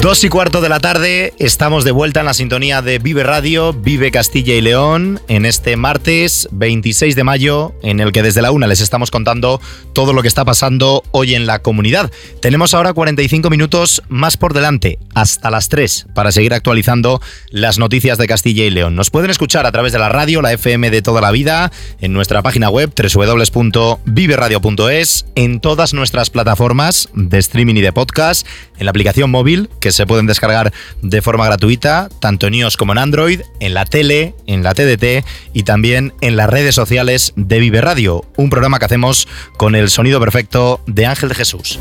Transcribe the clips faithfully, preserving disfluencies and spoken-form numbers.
Dos y cuarto de la tarde, estamos de vuelta en la sintonía de Vive Radio, Vive Castilla y León, en este martes veintiséis de mayo, en el que desde la una les estamos contando todo lo que está pasando hoy en la comunidad. Tenemos ahora cuarenta y cinco minutos más por delante, hasta las tres, para seguir actualizando las noticias de Castilla y León. Nos pueden escuchar a través de la radio, la F M de toda la vida, en nuestra página web doble u doble u doble u punto vive radio punto es, en todas nuestras plataformas de streaming y de podcast, en la aplicación móvil, que se pueden descargar de forma gratuita, tanto en iOS como en Android, en la tele, en la T D T y también en las redes sociales de Vive Radio, un programa que hacemos con el sonido perfecto de Ángel de Jesús.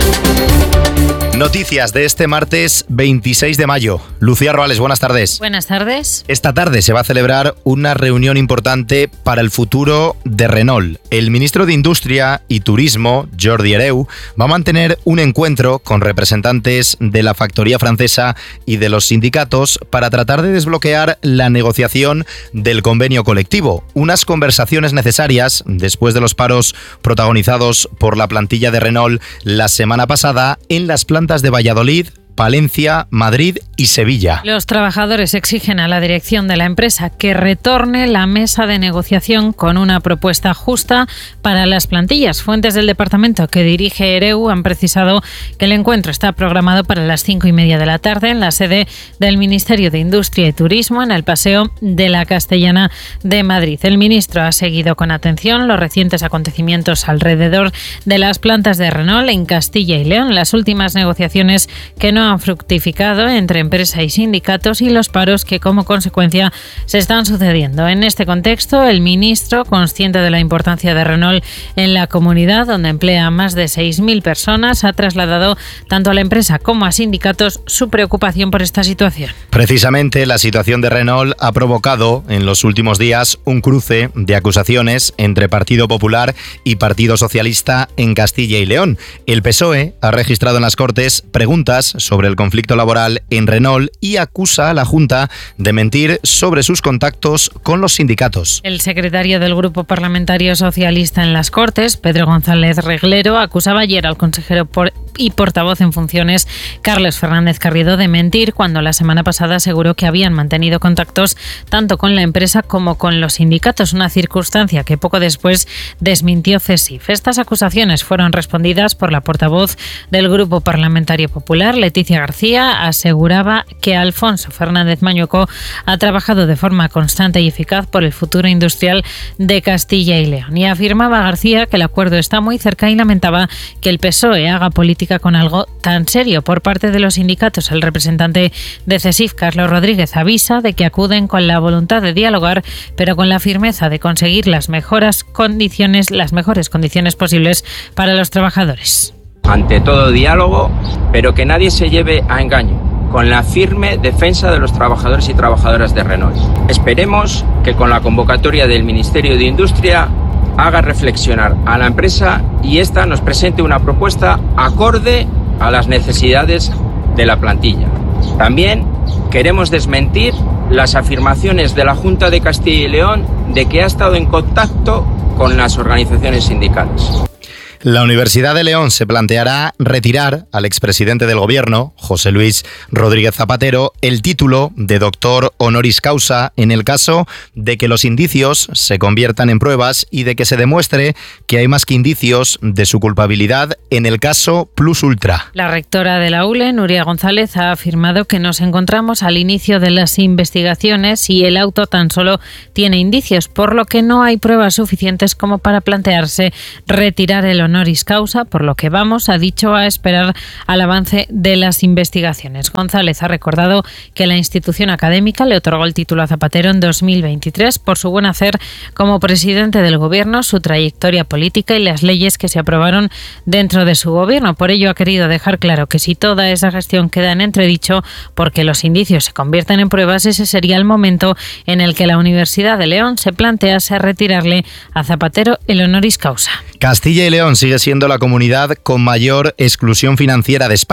Noticias de este martes veintiséis de mayo. Lucía Roales, buenas tardes. Buenas tardes. Esta tarde se va a celebrar una reunión importante para el futuro de Renault. El ministro de Industria y Turismo, Jordi Hereu, va a mantener un encuentro con representantes de la factoría francesa y de los sindicatos para tratar de desbloquear la negociación del convenio colectivo. Unas conversaciones necesarias después de los paros protagonizados por la plantilla de Renault la semana pasada en las plantas de Valladolid, Palencia, Madrid y Sevilla. Los trabajadores exigen a la dirección de la empresa que retorne la mesa de negociación con una propuesta justa para las plantillas. Fuentes del departamento que dirige Hereu han precisado que el encuentro está programado para las cinco y media de la tarde en la sede del Ministerio de Industria y Turismo en el Paseo de la Castellana de Madrid. El ministro ha seguido con atención los recientes acontecimientos alrededor de las plantas de Renault en Castilla y León, las últimas negociaciones que no han fructificado entre empresa y sindicatos y los paros que como consecuencia se están sucediendo. En este contexto, el ministro, consciente de la importancia de Renault en la comunidad, donde emplea a más de seis mil personas, ha trasladado tanto a la empresa como a sindicatos su preocupación por esta situación. Precisamente la situación de Renault ha provocado en los últimos días un cruce de acusaciones entre Partido Popular y Partido Socialista en Castilla y León. El P S O E ha registrado en las Cortes preguntas sobre sobre el conflicto laboral en Renault y acusa a la Junta de mentir sobre sus contactos con los sindicatos. El secretario del Grupo Parlamentario Socialista en las Cortes, Pedro González Reglero, acusaba ayer al consejero por y portavoz en funciones, Carlos Fernández Carriedo, de mentir cuando la semana pasada aseguró que habían mantenido contactos tanto con la empresa como con los sindicatos, una circunstancia que poco después desmintió C E S I F. Estas acusaciones fueron respondidas por la portavoz del Grupo Parlamentario Popular, Leticia García. Aseguraba que Alfonso Fernández Mañueco ha trabajado de forma constante y eficaz por el futuro industrial de Castilla y León. Y afirmaba García que el acuerdo está muy cerca y lamentaba que el P S O E haga política con algo tan serio. Por parte de los sindicatos, el representante de C E S I F, Carlos Rodríguez, avisa de que acuden con la voluntad de dialogar, pero con la firmeza de conseguir las mejores condiciones, las mejores condiciones posibles para los trabajadores. Ante todo diálogo, pero que nadie se lleve a engaño, con la firme defensa de los trabajadores y trabajadoras de Renault. Esperemos que con la convocatoria del Ministerio de Industria haga reflexionar a la empresa y ésta nos presente una propuesta acorde a las necesidades de la plantilla. También queremos desmentir las afirmaciones de la Junta de Castilla y León de que ha estado en contacto con las organizaciones sindicales. La Universidad de León se planteará retirar al expresidente del Gobierno, José Luis Rodríguez Zapatero, el título de doctor honoris causa en el caso de que los indicios se conviertan en pruebas y de que se demuestre que hay más que indicios de su culpabilidad en el caso Plus Ultra. La rectora de la U L E, Nuria González, ha afirmado que nos encontramos al inicio de las investigaciones y el auto tan solo tiene indicios, por lo que no hay pruebas suficientes como para plantearse retirar el honoris causa, por lo que vamos, ha dicho, a esperar al avance de las investigaciones. González ha recordado que la institución académica le otorgó el título a Zapatero en dos mil veintitrés por su buen hacer como presidente del Gobierno, su trayectoria política y las leyes que se aprobaron dentro de su gobierno. Por ello ha querido dejar claro que si toda esa gestión queda en entredicho porque los indicios se convierten en pruebas, ese sería el momento en el que la Universidad de León se plantease retirarle a Zapatero el honoris causa. Castilla y León sigue siendo la comunidad con mayor exclusión financiera de España.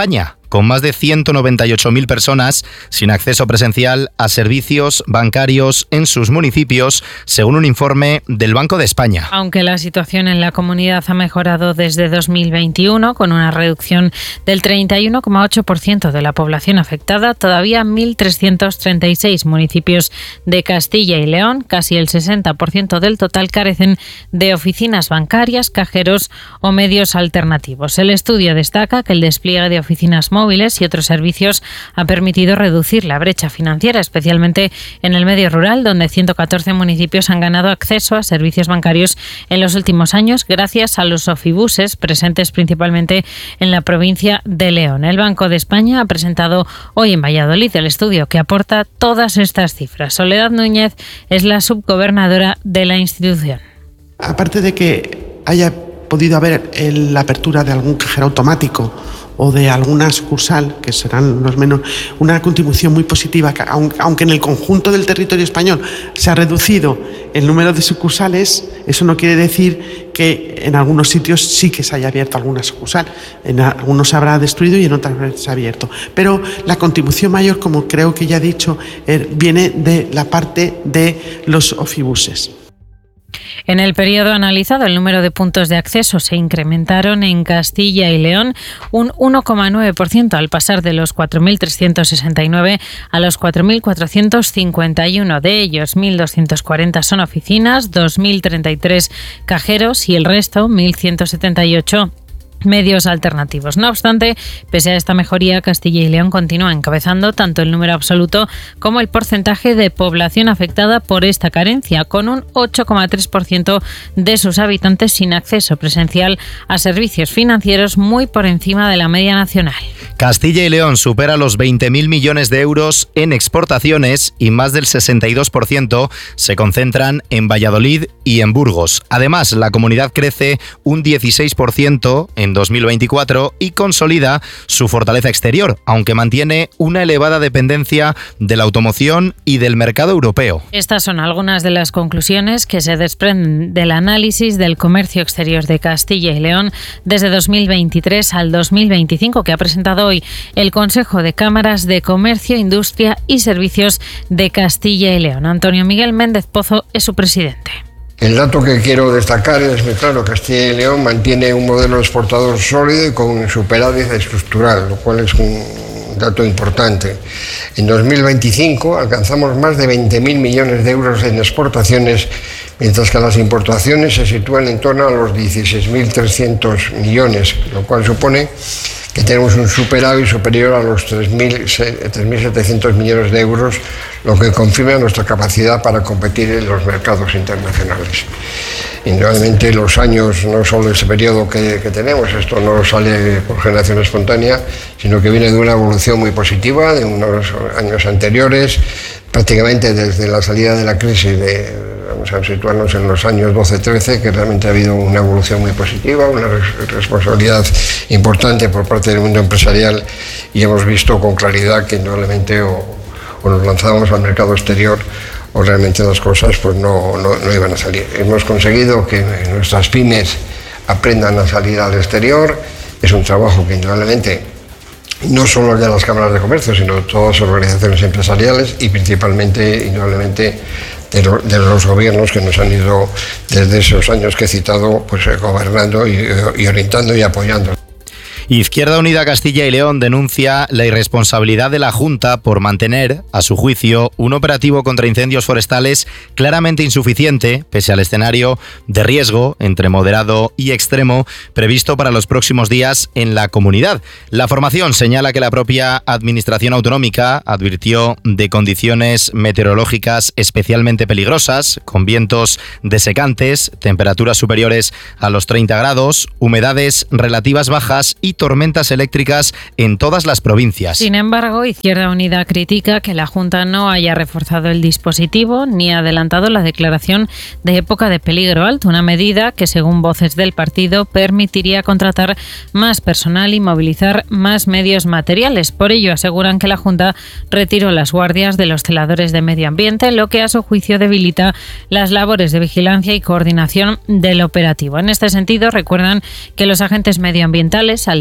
con más de ciento noventa y ocho mil personas sin acceso presencial a servicios bancarios en sus municipios, según un informe del Banco de España. Aunque la situación en la comunidad ha mejorado desde dos mil veintiuno, con una reducción del treinta y uno coma ocho por ciento de la población afectada, todavía mil trescientos treinta y seis municipios de Castilla y León, casi el sesenta por ciento del total, carecen de oficinas bancarias, cajeros o medios alternativos. El estudio destaca que el despliegue de oficinas móviles y otros servicios ha permitido reducir la brecha financiera, especialmente en el medio rural, donde ciento catorce municipios han ganado acceso a servicios bancarios en los últimos años gracias a los ofibuses presentes principalmente en la provincia de León. El Banco de España ha presentado hoy en Valladolid el estudio que aporta todas estas cifras. Soledad Núñez es la subgobernadora de la institución. Aparte de que haya podido haber la apertura de algún cajero automático o de alguna sucursal, que serán los menos, una contribución muy positiva, que aunque en el conjunto del territorio español se ha reducido el número de sucursales, eso no quiere decir que en algunos sitios sí que se haya abierto alguna sucursal. En algunos se habrá destruido y en otras se ha abierto. Pero la contribución mayor, como creo que ya he dicho, viene de la parte de los ofibuses. En el periodo analizado, el número de puntos de acceso se incrementaron en Castilla y León un uno coma nueve por ciento, al pasar de los cuatro mil trescientos sesenta y nueve a los cuatro mil cuatrocientos cincuenta y uno. De ellos, mil doscientos cuarenta son oficinas, dos mil treinta y tres cajeros y el resto, mil ciento setenta y ocho, medios alternativos. No obstante, pese a esta mejoría, Castilla y León continúa encabezando tanto el número absoluto como el porcentaje de población afectada por esta carencia, con un ocho coma tres por ciento de sus habitantes sin acceso presencial a servicios financieros, muy por encima de la media nacional. Castilla y León supera los veinte mil millones de euros en exportaciones y más del sesenta y dos por ciento se concentran en Valladolid y en Burgos. Además, la comunidad crece un dieciséis por ciento en dos mil veinticuatro y consolida su fortaleza exterior, aunque mantiene una elevada dependencia de la automoción y del mercado europeo. Estas son algunas de las conclusiones que se desprenden del análisis del comercio exterior de Castilla y León desde dos mil veintitrés al dos mil veinticinco, que ha presentado hoy el Consejo de Cámaras de Comercio, Industria y Servicios de Castilla y León. Antonio Miguel Méndez Pozo es su presidente. El dato que quiero destacar es que, claro, Castilla y León mantiene un modelo exportador sólido y con un superávit estructural, lo cual es un dato importante. En dos mil veinticinco alcanzamos más de veinte mil millones de euros en exportaciones, mientras que las importaciones se sitúan en torno a los dieciséis mil trescientos millones, lo cual supone que tenemos un superávit superior a los tres mil setecientos millones de euros, lo que confirma nuestra capacidad para competir en los mercados internacionales. Indudablemente los años, no solo ese periodo que, que tenemos, esto no sale por generación espontánea, sino que viene de una evolución muy positiva de unos años anteriores, prácticamente desde la salida de la crisis de, vamos a situarnos en los años doce trece, que realmente ha habido una evolución muy positiva, una responsabilidad importante por parte del mundo empresarial, y hemos visto con claridad que indudablemente o, o nos lanzábamos al mercado exterior o realmente las cosas pues no, no, no iban a salir. Hemos conseguido que nuestras pymes aprendan a salir al exterior. Es un trabajo que indudablemente no solo de las cámaras de comercio, sino de todas las organizaciones empresariales y principalmente, indudablemente, de, lo, de los gobiernos que nos han ido desde esos años que he citado, pues gobernando y, y orientando y apoyando. Izquierda Unida Castilla y León denuncia la irresponsabilidad de la Junta por mantener, a su juicio, un operativo contra incendios forestales claramente insuficiente, pese al escenario de riesgo entre moderado y extremo previsto para los próximos días en la comunidad. La formación señala que la propia Administración Autonómica advirtió de condiciones meteorológicas especialmente peligrosas, con vientos desecantes, temperaturas superiores a los treinta grados, humedades relativas bajas y tormentas eléctricas en todas las provincias. Sin embargo, Izquierda Unida critica que la Junta no haya reforzado el dispositivo ni adelantado la declaración de época de peligro alto, una medida que, según voces del partido, permitiría contratar más personal y movilizar más medios materiales. Por ello, aseguran que la Junta retiró las guardias de los celadores de medio ambiente, lo que a su juicio debilita las labores de vigilancia y coordinación del operativo. En este sentido, recuerdan que los agentes medioambientales alertaron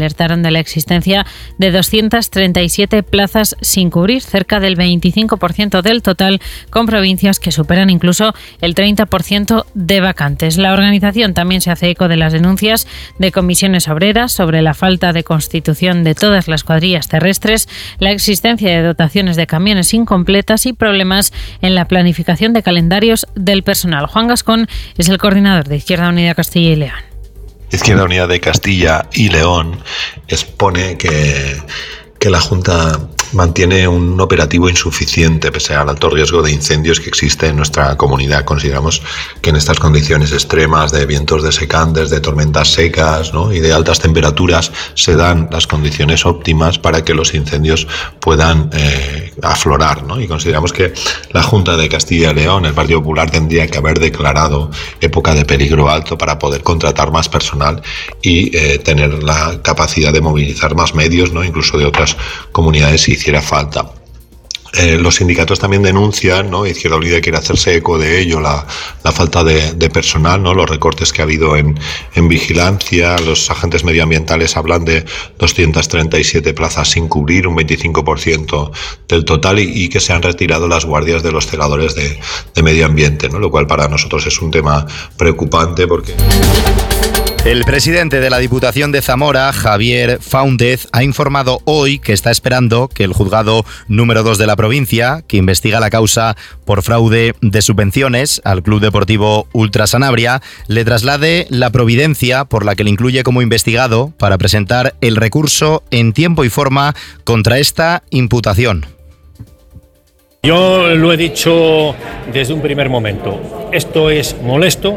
alertaron de la existencia de doscientas treinta y siete plazas sin cubrir, cerca del veinticinco por ciento del total, con provincias que superan incluso el treinta por ciento de vacantes. La organización también se hace eco de las denuncias de comisiones obreras sobre la falta de constitución de todas las cuadrillas terrestres, la existencia de dotaciones de camiones incompletas y problemas en la planificación de calendarios del personal. Juan Gascón es el coordinador de Izquierda Unida Castilla y León. Izquierda Unida de Castilla y León expone que, que la Junta mantiene un operativo insuficiente pese al alto riesgo de incendios que existe en nuestra comunidad. Consideramos que en estas condiciones extremas de vientos desecantes, de tormentas secas, ¿no?, y de altas temperaturas se dan las condiciones óptimas para que los incendios puedan eh, aflorar, ¿no? Y consideramos que la Junta de Castilla y León, el Partido Popular, tendría que haber declarado época de peligro alto para poder contratar más personal y eh, tener la capacidad de movilizar más medios, ¿no?, incluso de otras comunidades si hiciera falta. Eh, los sindicatos también denuncian, ¿no?, Izquierda Unida quiere hacerse eco de ello, la, la falta de, de personal, ¿no?, los recortes que ha habido en, en vigilancia. Los agentes medioambientales hablan de doscientas treinta y siete plazas sin cubrir, un veinticinco por ciento del total, y, y que se han retirado las guardias de los celadores de, de medio ambiente, ¿no?, lo cual para nosotros es un tema preocupante porque... El presidente de la Diputación de Zamora, Javier Fáundez, ha informado hoy que está esperando que el juzgado número dos de la provincia, que investiga la causa por fraude de subvenciones al Club Deportivo Ultra Sanabria, le traslade la providencia por la que le incluye como investigado para presentar el recurso en tiempo y forma contra esta imputación. Yo lo he dicho desde un primer momento. Esto es molesto,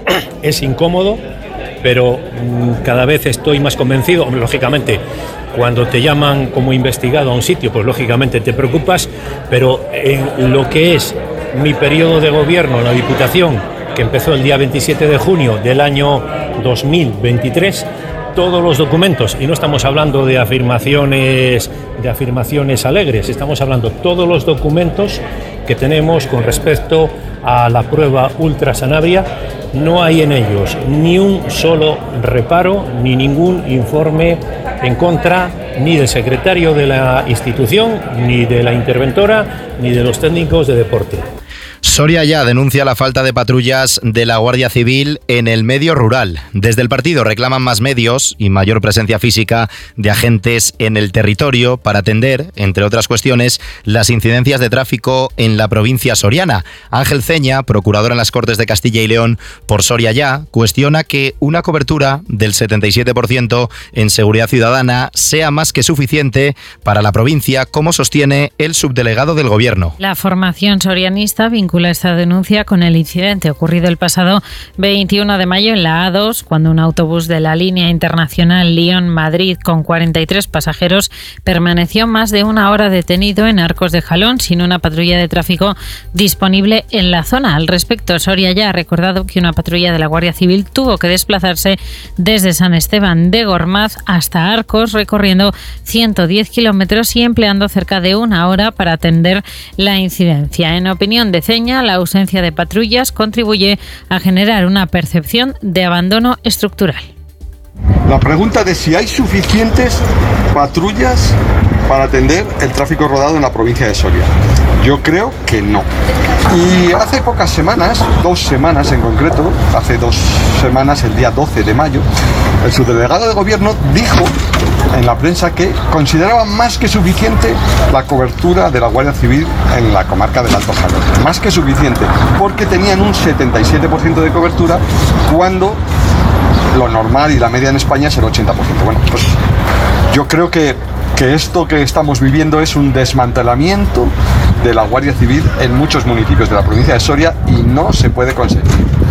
es incómodo, pero cada vez estoy más convencido. Lógicamente, cuando te llaman como investigado a un sitio, pues lógicamente te preocupas, pero en lo que es mi periodo de gobierno en la Diputación, que empezó el día veintisiete de junio del año dos mil veintitrés, todos los documentos, y no estamos hablando de afirmaciones, de afirmaciones alegres, estamos hablando de todos los documentos que tenemos con respecto a la prueba Ultra Sanabria. No hay en ellos ni un solo reparo, ni ningún informe en contra ni del secretario de la institución, ni de la interventora, ni de los técnicos de deporte. Soria Ya denuncia la falta de patrullas de la Guardia Civil en el medio rural. Desde el partido reclaman más medios y mayor presencia física de agentes en el territorio para atender, entre otras cuestiones, las incidencias de tráfico en la provincia soriana. Ángel Ceña, procurador en las Cortes de Castilla y León por Soria Ya, cuestiona que una cobertura del setenta y siete por ciento en seguridad ciudadana sea más que suficiente para la provincia, como sostiene el subdelegado del Gobierno. La formación sorianista vincula esta denuncia con el incidente ocurrido el pasado veintiuno de mayo en la A dos, cuando un autobús de la línea internacional Lyon-Madrid con cuarenta y tres pasajeros permaneció más de una hora detenido en Arcos de Jalón sin una patrulla de tráfico disponible en la zona. Al respecto, Soria Ya ha recordado que una patrulla de la Guardia Civil tuvo que desplazarse desde San Esteban de Gormaz hasta Arcos, recorriendo ciento diez kilómetros y empleando cerca de una hora para atender la incidencia. En opinión de Ceña, la ausencia de patrullas contribuye a generar una percepción de abandono estructural. La pregunta de si hay suficientes patrullas para atender el tráfico rodado en la provincia de Soria. Yo creo que no. Y hace pocas semanas, dos semanas en concreto, hace dos semanas, el día doce de mayo, el subdelegado de Gobierno dijo en la prensa que consideraba más que suficiente la cobertura de la Guardia Civil en la comarca del Alto Jalón. Más que suficiente, porque tenían un setenta y siete por ciento de cobertura cuando lo normal y la media en España es el ochenta por ciento. Bueno, pues yo creo que, que esto que estamos viviendo es un desmantelamiento de la Guardia Civil en muchos municipios de la provincia de Soria y no se puede conseguir.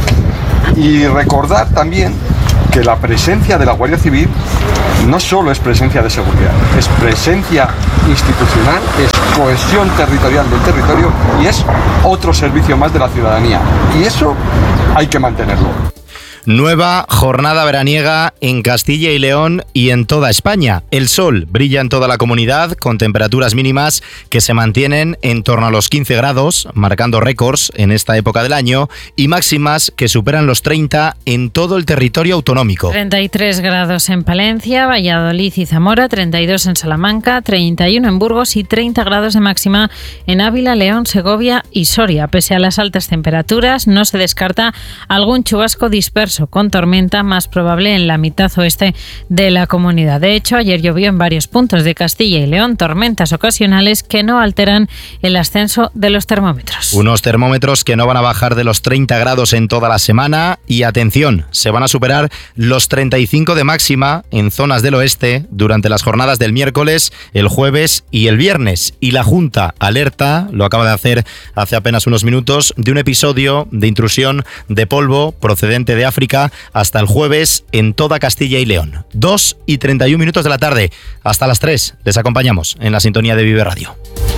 Y recordar también que la presencia de la Guardia Civil no solo es presencia de seguridad, es presencia institucional, es cohesión territorial del territorio y es otro servicio más de la ciudadanía. Y eso hay que mantenerlo. Nueva jornada veraniega en Castilla y León y en toda España. El sol brilla en toda la comunidad con temperaturas mínimas que se mantienen en torno a los quince grados, marcando récords en esta época del año, y máximas que superan los treinta en todo el territorio autonómico. treinta y tres grados en Palencia, Valladolid y Zamora, treinta y dos en Salamanca, treinta y uno en Burgos y treinta grados de máxima en Ávila, León, Segovia y Soria. Pese a las altas temperaturas, no se descarta algún chubasco disperso con tormenta, más probable en la mitad oeste de la comunidad. De hecho, ayer llovió en varios puntos de Castilla y León, tormentas ocasionales que no alteran el ascenso de los termómetros. Unos termómetros que no van a bajar de los treinta grados en toda la semana y, atención, se van a superar los treinta y cinco de máxima en zonas del oeste durante las jornadas del miércoles, el jueves y el viernes. Y la Junta alerta, lo acaba de hacer hace apenas unos minutos, de un episodio de intrusión de polvo procedente de África hasta el jueves en toda Castilla y León. dos y treinta y un minutos de la tarde. Hasta las tres les acompañamos en la sintonía de Vive Radio.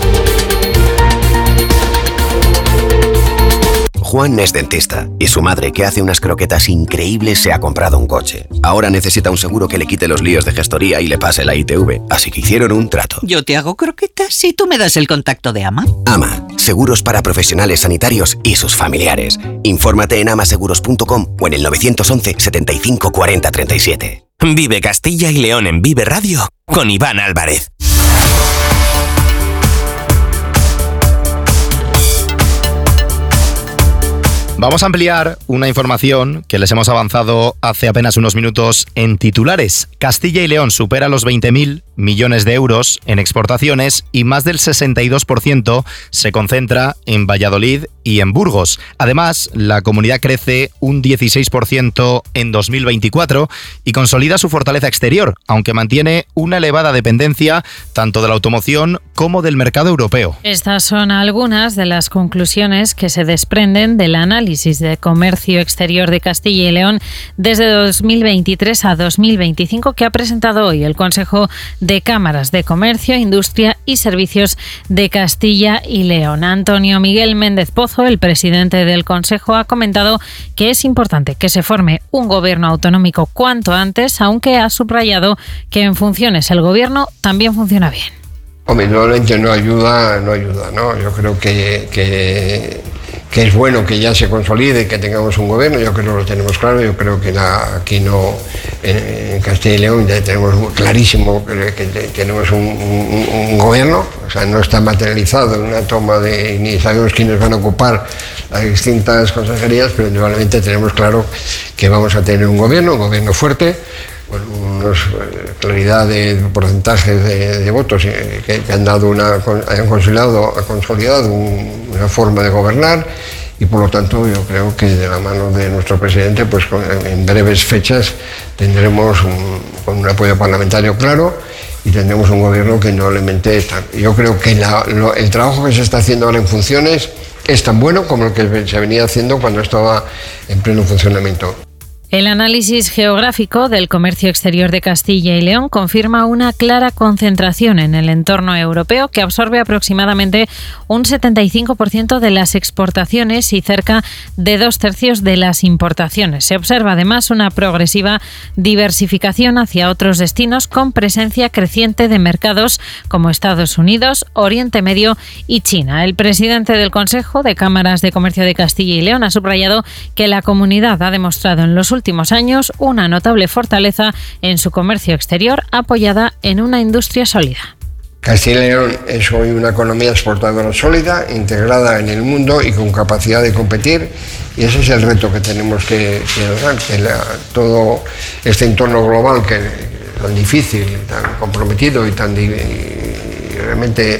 Juan es dentista y su madre, que hace unas croquetas increíbles, se ha comprado un coche. Ahora necesita un seguro que le quite los líos de gestoría y le pase la I T V, así que hicieron un trato. Yo te hago croquetas y tú me das el contacto de Ama. Ama, seguros para profesionales sanitarios y sus familiares. Infórmate en amaseguros punto com o en el nueve once, setenta y cinco, cuarenta, treinta y siete. Vive Castilla y León en Vive Radio con Iván Álvarez. Vamos a ampliar una información que les hemos avanzado hace apenas unos minutos en titulares. Castilla y León supera los veinte mil millones de euros en exportaciones y más del sesenta y dos por ciento se concentra en Valladolid y en Burgos. Además, la comunidad crece un dieciséis por ciento en dos mil veinticuatro y consolida su fortaleza exterior, aunque mantiene una elevada dependencia tanto de la automoción como del mercado europeo. Estas son algunas de las conclusiones que se desprenden del análisis de comercio exterior de Castilla y León desde dos mil veintitrés a dos mil veinticinco que ha presentado hoy el Consejo de Cámaras de Comercio, Industria y Servicios de Castilla y León. Antonio Miguel Méndez Pozo, el presidente del Consejo, ha comentado que es importante que se forme un gobierno autonómico cuanto antes, aunque ha subrayado que en funciones el gobierno también funciona bien. Hombre, normalmente no ayuda, no ayuda, ¿no? Yo creo que, que, que es bueno que ya se consolide, que tengamos un gobierno. Yo creo que lo tenemos claro. Yo creo que la, aquí no, en, en Castilla y León ya tenemos clarísimo que, que tenemos un, un, un gobierno. O sea, no está materializado en una toma de, ni sabemos quiénes van a ocupar las distintas consejerías, pero igualmente tenemos claro que vamos a tener un gobierno, un gobierno fuerte, con una claridad de porcentajes de, de votos que, que han dado una, han consolidado, ha consolidado un, una forma de gobernar, y por lo tanto yo creo que de la mano de nuestro presidente, pues con, en breves fechas tendremos un, con un apoyo parlamentario claro y tendremos un gobierno que indudablemente está. Yo creo que la, lo, el trabajo que se está haciendo ahora en funciones es tan bueno como el que se venía haciendo cuando estaba en pleno funcionamiento. El análisis geográfico del comercio exterior de Castilla y León confirma una clara concentración en el entorno europeo que absorbe aproximadamente un setenta y cinco por ciento de las exportaciones y cerca de dos tercios de las importaciones. Se observa además una progresiva diversificación hacia otros destinos con presencia creciente de mercados como Estados Unidos, Oriente Medio y China. El presidente del Consejo de Cámaras de Comercio de Castilla y León ha subrayado que la comunidad ha demostrado en los últimos últimos años una notable fortaleza en su comercio exterior apoyada en una industria sólida. Castilla y León es hoy una economía exportadora sólida, integrada en el mundo y con capacidad de competir, y ese es el reto que tenemos que, que lograr, que la, todo este entorno global que es tan difícil, tan comprometido y tan y realmente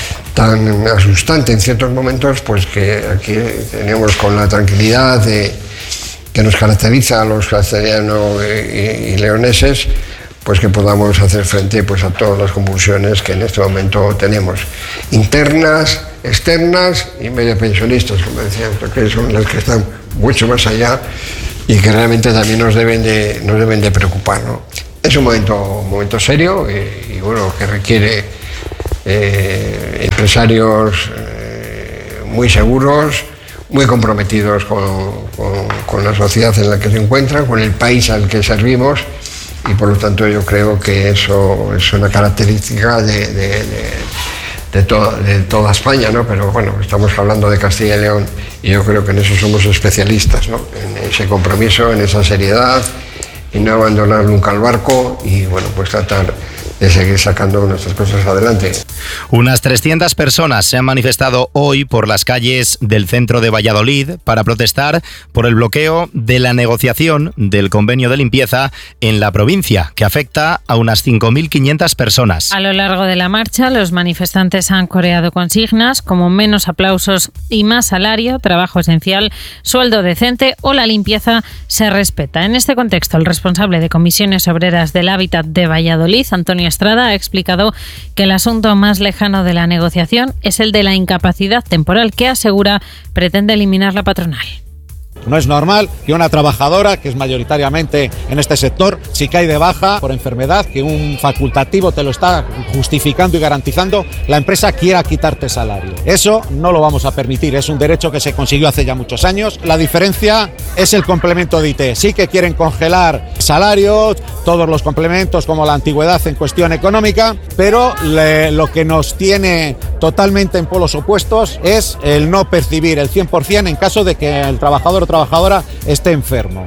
tan asustante en ciertos momentos, pues que aquí tenemos con la tranquilidad de que nos caracteriza a los castellanos y, y leoneses, pues que podamos hacer frente pues a todas las convulsiones que en este momento tenemos, internas, externas y medio pensionistas, como decían, que son las que están mucho más allá y que realmente también nos deben de, nos deben de preocupar, ¿no? Es un momento, un momento serio y, y bueno, que requiere eh, empresarios eh, muy seguros, muy comprometidos con, con, con la sociedad en la que se encuentran, con el país al que servimos, y por lo tanto yo creo que eso es una característica de, de, de, de, to, de toda España, ¿no? Pero bueno, estamos hablando de Castilla y León y yo creo que en eso somos especialistas, ¿no? En ese compromiso, en esa seriedad, y no abandonar nunca el barco y bueno, pues tratar de seguir sacando nuestras cosas adelante. Unas trescientas personas se han manifestado hoy por las calles del centro de Valladolid para protestar por el bloqueo de la negociación del convenio de limpieza en la provincia, que afecta a unas cinco mil quinientas personas. A lo largo de la marcha, los manifestantes han coreado consignas como menos aplausos y más salario, trabajo esencial, sueldo decente o la limpieza se respeta. En este contexto, el responsable de Comisiones Obreras del Hábitat de Valladolid, Antonio Estrada, ha explicado que el asunto más lejano de la negociación es el de la incapacidad temporal que, asegura, pretende eliminar la patronal. No es normal que una trabajadora, que es mayoritariamente en este sector, si cae de baja por enfermedad, que un facultativo te lo está justificando y garantizando, la empresa quiera quitarte salario. Eso no lo vamos a permitir, es un derecho que se consiguió hace ya muchos años. La diferencia es el complemento de I T. Sí que quieren congelar salarios, todos los complementos como la antigüedad en cuestión económica, pero le, lo que nos tiene totalmente en polos opuestos es el no percibir el cien por ciento en caso de que el trabajador o trabajadora esté enfermo.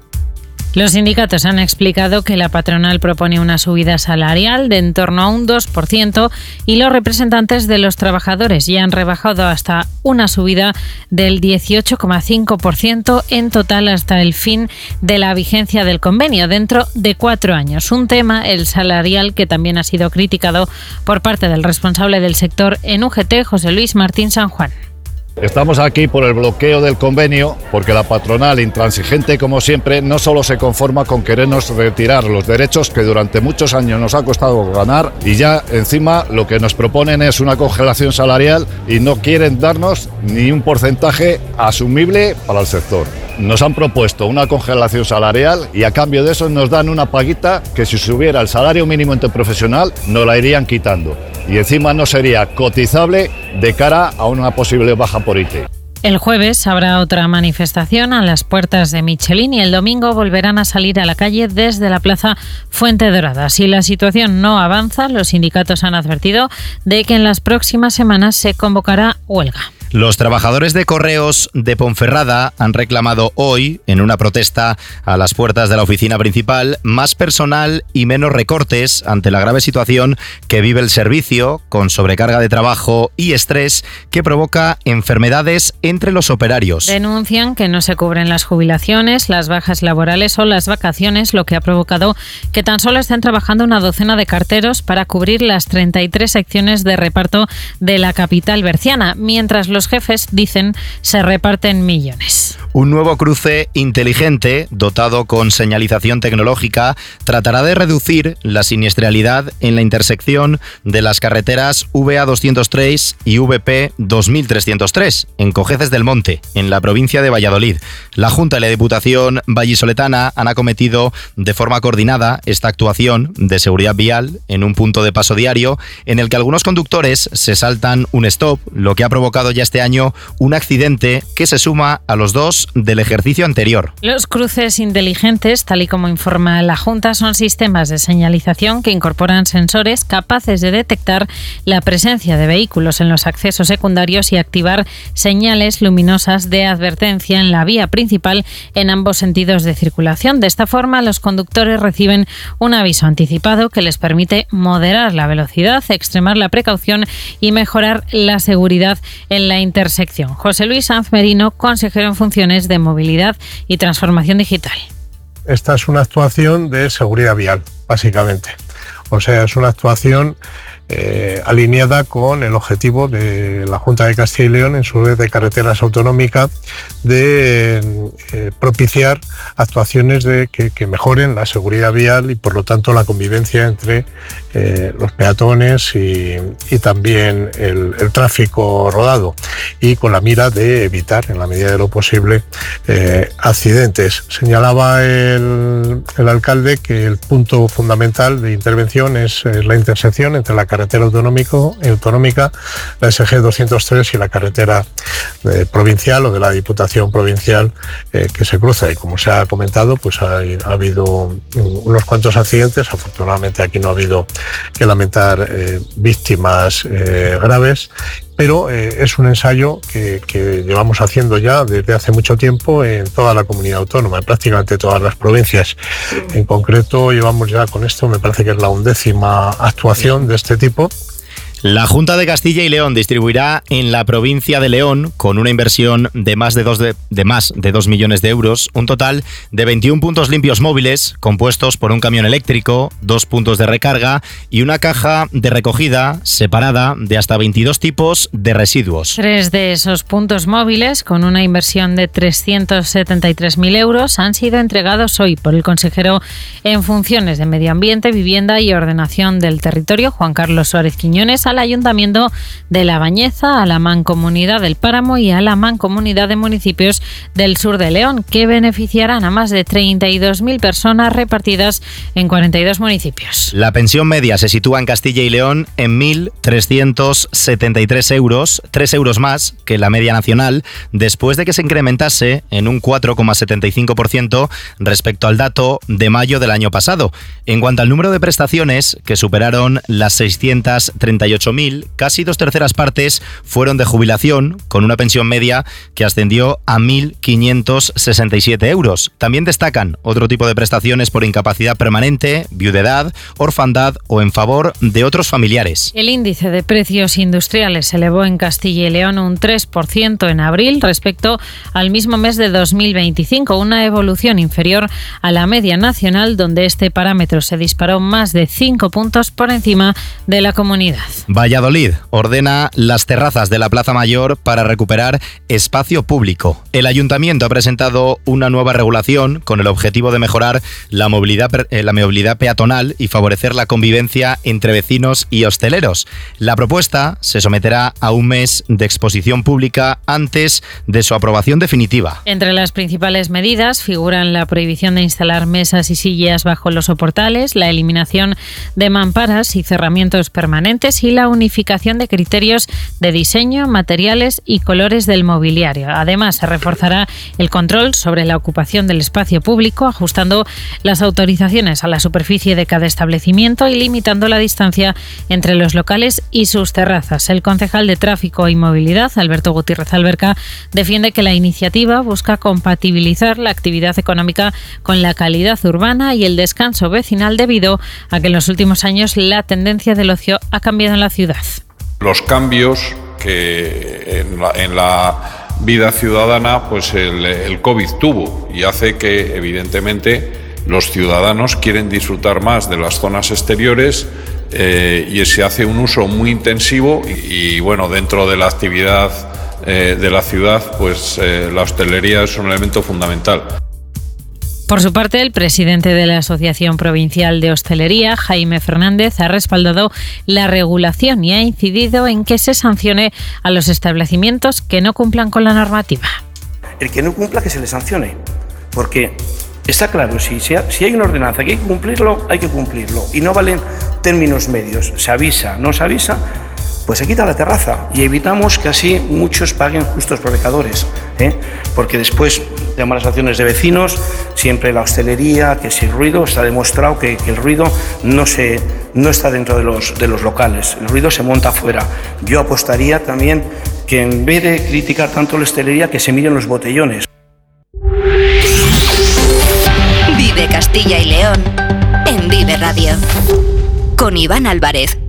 Los sindicatos han explicado que la patronal propone una subida salarial de en torno a un dos por ciento y los representantes de los trabajadores ya han rebajado hasta una subida del dieciocho coma cinco por ciento en total hasta el fin de la vigencia del convenio, dentro de cuatro años. Un tema, el salarial, que también ha sido criticado por parte del responsable del sector en U G T, José Luis Martín San Juan. Estamos aquí por el bloqueo del convenio porque la patronal, intransigente como siempre, no solo se conforma con querernos retirar los derechos que durante muchos años nos ha costado ganar y ya encima lo que nos proponen es una congelación salarial y no quieren darnos ni un porcentaje asumible para el sector. Nos han propuesto una congelación salarial y a cambio de eso nos dan una paguita que si subiera el salario mínimo interprofesional nos la irían quitando y encima no sería cotizable de cara a una posible baja por I T. El jueves habrá otra manifestación a las puertas de Michelin y el domingo volverán a salir a la calle desde la Plaza Fuente Dorada. Si la situación no avanza, los sindicatos han advertido de que en las próximas semanas se convocará huelga. Los trabajadores de Correos de Ponferrada han reclamado hoy, en una protesta a las puertas de la oficina principal, más personal y menos recortes ante la grave situación que vive el servicio, con sobrecarga de trabajo y estrés que provoca enfermedades entre los operarios. Denuncian que no se cubren las jubilaciones, las bajas laborales o las vacaciones, lo que ha provocado que tan solo estén trabajando una docena de carteros para cubrir las treinta y tres secciones de reparto de la capital berciana, mientras los jefes, dicen, se reparten millones. Un nuevo cruce inteligente, dotado con señalización tecnológica, tratará de reducir la siniestralidad en la intersección de las carreteras V A doscientos tres y V P dos mil trescientos tres, en Cojeces del Monte, en la provincia de Valladolid. La Junta y la Diputación vallisoletana han acometido de forma coordinada esta actuación de seguridad vial en un punto de paso diario en el que algunos conductores se saltan un stop, lo que ha provocado ya este año un accidente que se suma a los dos del ejercicio anterior. Los cruces inteligentes, tal y como informa la Junta, son sistemas de señalización que incorporan sensores capaces de detectar la presencia de vehículos en los accesos secundarios y activar señales luminosas de advertencia en la vía principal en ambos sentidos de circulación. De esta forma, los conductores reciben un aviso anticipado que les permite moderar la velocidad, extremar la precaución y mejorar la seguridad en la intersección. José Luis Sanz Merino, consejero en funciones de movilidad y transformación digital. Esta es una actuación de seguridad vial, básicamente. O sea, es una actuación eh, alineada con el objetivo de la Junta de Castilla y León en su red de carreteras autonómica de eh, propiciar actuaciones de que, que mejoren la seguridad vial y por lo tanto la convivencia entre eh, los peatones y, y también el, el tráfico rodado, y con la mira de evitar, en la medida de lo posible, eh, accidentes. Señalaba el, el alcalde que el punto fundamental de intervención es, es la intersección entre la carretera autonómico, autonómica, la S G doscientos tres y la carretera eh, provincial o de la Diputación Provincial eh, que se cruza. Y como se ha comentado, pues ha, ha habido unos cuantos accidentes. Afortunadamente aquí no ha habido que lamentar eh, víctimas eh, graves, pero eh, es un ensayo que, que llevamos haciendo ya desde hace mucho tiempo en toda la comunidad autónoma, en prácticamente todas las provincias. En concreto llevamos ya con esto, me parece que es la undécima actuación de este tipo. La Junta de Castilla y León distribuirá en la provincia de León, con una inversión de más de dos, de, de más de dos millones de euros, un total de veintiún puntos limpios móviles, compuestos por un camión eléctrico, dos puntos de recarga y una caja de recogida separada de hasta veintidós tipos de residuos. Tres de esos puntos móviles, con una inversión de trescientos setenta y tres mil euros, han sido entregados hoy por el consejero en funciones de Medio Ambiente, Vivienda y Ordenación del Territorio, Juan Carlos Suárez Quiñones, al Ayuntamiento de La Bañeza, a la Mancomunidad del Páramo y a la Mancomunidad de Municipios del Sur de León, que beneficiarán a más de treinta y dos mil personas repartidas en cuarenta y dos municipios. La pensión media se sitúa en Castilla y León en mil trescientos setenta y tres euros, tres euros más que la media nacional, después de que se incrementase en un cuatro coma setenta y cinco por ciento respecto al dato de mayo del año pasado. En cuanto al número de prestaciones, que superaron las seiscientas treinta y ocho mil, casi dos terceras partes fueron de jubilación, con una pensión media que ascendió a mil quinientos sesenta y siete euros. También destacan otro tipo de prestaciones por incapacidad permanente, viudedad, orfandad o en favor de otros familiares. El índice de precios industriales se elevó en Castilla y León un tres por ciento en abril respecto al mismo mes de dos mil veinticinco, una evolución inferior a la media nacional, donde este parámetro se disparó más de cinco puntos por encima de la comunidad. Valladolid ordena las terrazas de la Plaza Mayor para recuperar espacio público. El Ayuntamiento ha presentado una nueva regulación con el objetivo de mejorar la movilidad, la movilidad peatonal y favorecer la convivencia entre vecinos y hosteleros. La propuesta se someterá a un mes de exposición pública antes de su aprobación definitiva. Entre las principales medidas figuran la prohibición de instalar mesas y sillas bajo los soportales, la eliminación de mamparas y cerramientos permanentes y la unificación de criterios de diseño, materiales y colores del mobiliario. Además, se reforzará el control sobre la ocupación del espacio público, ajustando las autorizaciones a la superficie de cada establecimiento y limitando la distancia entre los locales y sus terrazas. El concejal de Tráfico y Movilidad, Alberto Gutiérrez Alberca, defiende que la iniciativa busca compatibilizar la actividad económica con la calidad urbana y el descanso vecinal, debido a que en los últimos años la tendencia del ocio ha cambiado en la ciudad. Los cambios que en la, en la vida ciudadana pues el, el COVID tuvo, y hace que evidentemente los ciudadanos quieren disfrutar más de las zonas exteriores eh, y se hace un uso muy intensivo y, y bueno, dentro de la actividad eh, de la ciudad pues eh, la hostelería es un elemento fundamental. Por su parte, el presidente de la Asociación Provincial de Hostelería, Jaime Fernández, ha respaldado la regulación y ha incidido en que se sancione a los establecimientos que no cumplan con la normativa. El que no cumpla, que se le sancione, porque está claro, si, si hay una ordenanza que hay que cumplirlo, hay que cumplirlo, y no valen términos medios, se avisa, no se avisa, pues se quita la terraza y evitamos que así muchos paguen justos por pecadores, ¿eh? Porque después de malas acciones de vecinos, siempre la hostelería, que si el ruido, está demostrado que, que el ruido no, se, no está dentro de los, de los locales, el ruido se monta afuera. Yo apostaría también que en vez de criticar tanto la hostelería, que se miren los botellones. Vive Castilla y León en Vive Radio con Iván Álvarez.